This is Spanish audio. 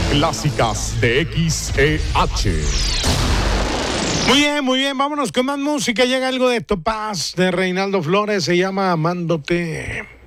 Clásicas de XEH. Muy bien, vámonos con más música. Llega algo de Topaz de Reinaldo Flores, se llama Amándote.